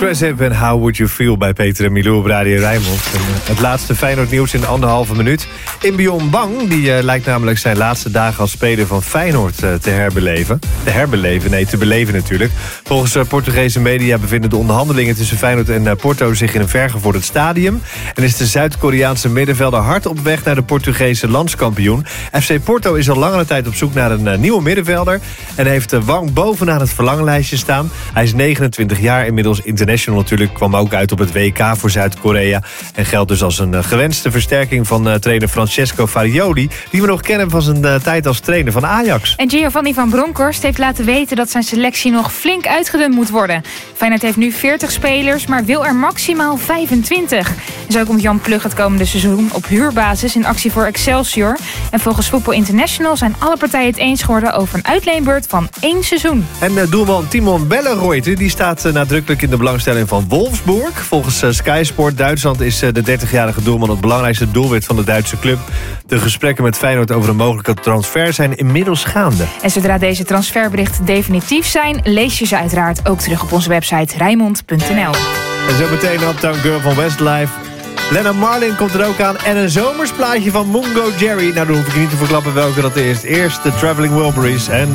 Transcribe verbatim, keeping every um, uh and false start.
Cressip en How Would You Feel bij Peter en Milou op Radio Rijnmond. En, uh, het laatste Feyenoord nieuws in anderhalve minuut. Imbion Bang die, uh, lijkt namelijk zijn laatste dagen als speler van Feyenoord uh, te herbeleven. Te herbeleven, nee, te beleven natuurlijk. Volgens uh, Portugese media bevinden de onderhandelingen tussen Feyenoord en uh, Porto zich in een vergevorderd stadium. En is de Zuid-Koreaanse middenvelder hard op weg naar de Portugese landskampioen. F C Porto is al langere tijd op zoek naar een uh, nieuwe middenvelder. En heeft uh, Wang bovenaan het verlanglijstje staan. Hij is negenentwintig jaar, inmiddels international natuurlijk. Kwam ook uit op het W K voor Zuid-Korea. En geldt dus als een uh, gewenste versterking van uh, trainer Francesco Farioli. Die we nog kennen van zijn uh, tijd als trainer van Ajax. En Giovanni van Bronckhorst heeft laten weten dat zijn selectie nog flink uitgedund moet worden. Feyenoord heeft nu veertig spelers, maar wil er maximaal vijfentwintig. En zo komt Jan Plug het komende seizoen op huurbasis in actie voor Excelsior. En volgens Voetbal International zijn alle partijen het eens geworden over een uitleenbeurt van één seizoen. En uh, doelman Timon Bellenreuter die staat uh, nadrukkelijk in de belangstelling van Wolfsburg. Volgens uh, Sky Sport Duitsland is uh, de dertigjarige doelman het belangrijkste doelwit van de Duitse club. De gesprekken met Feyenoord over een mogelijke transfer zijn inmiddels gaande. En zodra deze transferberichten definitief zijn, lees je ze uiteraard ook terug op onze website rijnmond punt n l. En zo meteen Uptown Girl van Westlife. Lena Marlin komt er ook aan. En een zomersplaatje van Mungo Jerry. Nou, dan hoef ik je niet te verklappen welke dat is. Eerst de Traveling Wilburys en